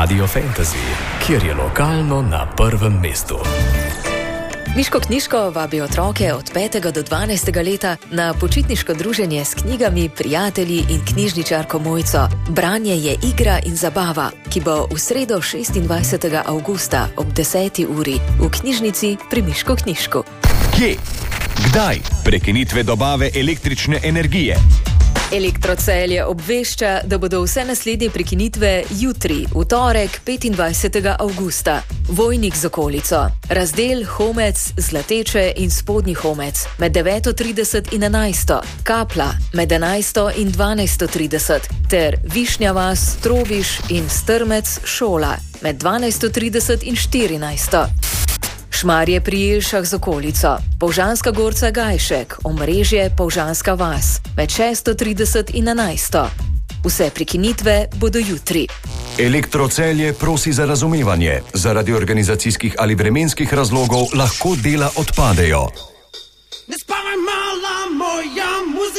Radio Fantasy, kjer je lokalno na prvem mestu. Miško knjižko vabi otroke od 5. do 12. leta na počitniško druženje s knjigami, prijatelji in knjižničarko Mojco. Branje je igra in zabava, ki bo v sredo 26. avgusta ob 10. uri v knjižnici pri Miško knjižku. Kje? Kdaj? Prekinitve dobave električne energije. Elektrocelje obvešča, da bodo vse naslednje prekinitve jutri, v torek 25. avgusta. Vojnik z okolico, razdel Homec, Zlateče in Spodnji Homec med 9:30 in 11. Kapla med 11. in 12:30 ter Višnja vas, Trobiš in Strmec Šola med 12:30 in 14. Šmarje pri Jelšah z okolico, Polžanska Gorca Gajšek, omrežje Polžanska vas med 6:30 in 11. Vse prekinitve bodo jutri. Elektrocelje prosi za razumevanje. Zaradi organizacijskih ali vremenskih razlogov lahko dela odpadejo.